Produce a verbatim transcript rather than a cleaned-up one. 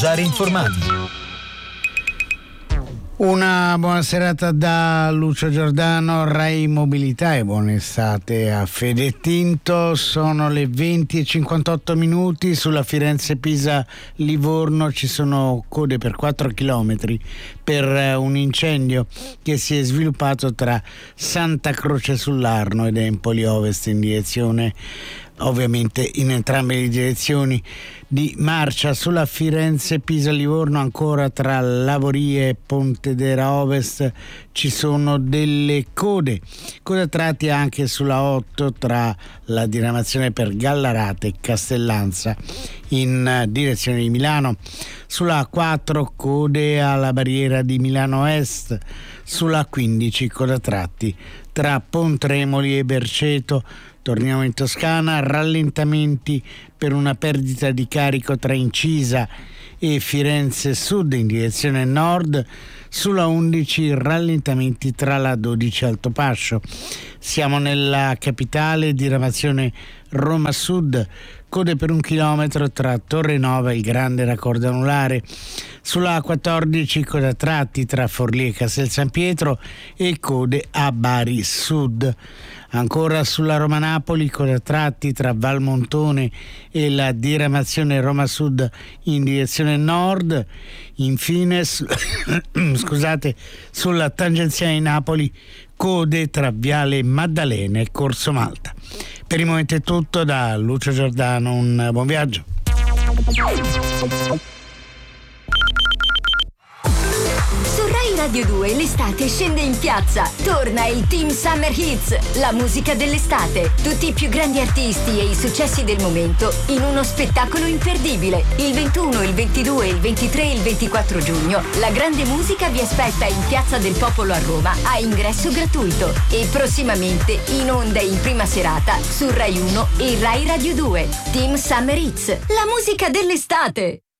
Usare informati. Una buona serata da Lucio Giordano, Rai Mobilità, e buona estate a Fede Tinto. Sono le venti e cinquantotto minuti. Sulla Firenze-Pisa-Livorno ci sono code per quattro chilometri per un incendio che si è sviluppato tra Santa Croce sull'Arno ed Empoli Ovest, in direzione, ovviamente in entrambe le direzioni di marcia. Sulla Firenze-Pisa-Livorno, ancora tra Lavorie e Pontedera Ovest, ci sono delle code code a tratti anche sulla otto tra la diramazione per Gallarate e Castellanza in direzione di Milano. Sulla quattro code alla barriera di Milano Est. Sulla quindici code a tratti tra Pontremoli e Berceto. Torniamo in Toscana, rallentamenti per una perdita di carico tra Incisa e Firenze Sud in direzione nord. Sulla undici rallentamenti tra la dodici e Altopascio. Siamo nella capitale, diramazione Roma Sud, code per un chilometro tra Torre Nova e il Grande Raccordo Anulare. Sulla quattordici code a tratti tra Forlì e Castel San Pietro e code a Bari Sud. Ancora sulla Roma-Napoli, code a tratti tra Valmontone e la diramazione Roma Sud in direzione nord. Infine, su- scusate, sulla tangenziale di Napoli, code tra Viale Maddalena e Corso Malta. Per il momento è tutto da Lucio Giordano, un buon viaggio. Su Rai Radio due l'estate scende in piazza. Torna il Team Summer Hits, la musica dell'estate. Tutti i più grandi artisti e i successi del momento in uno spettacolo imperdibile. Il ventuno, il ventidue, il ventitré e il ventiquattro giugno la grande musica vi aspetta in Piazza del Popolo a Roma a ingresso gratuito. E prossimamente in onda in prima serata su Rai uno e Rai Radio due. Team Summer Hits, la musica dell'estate.